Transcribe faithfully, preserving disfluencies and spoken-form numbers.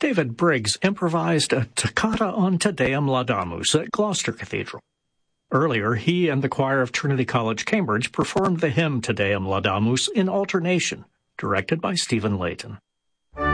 David Briggs improvised a toccata on Te Deum Laudamus at Gloucester Cathedral. Earlier, he and the choir of Trinity College, Cambridge, performed the hymn Te Deum Laudamus in alternation, directed by Stephen Layton.